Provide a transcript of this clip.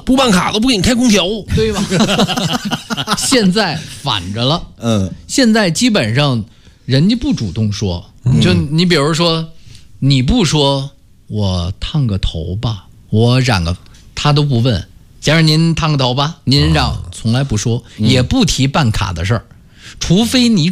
不办卡都不给你开空调， 对吧？现在反着了，现在基本上人家不主动说，就你比如说，你不说我烫个头吧，我染个，他都不问。先生您烫个头吧，您让从来不说，也不提办卡的事儿，除非你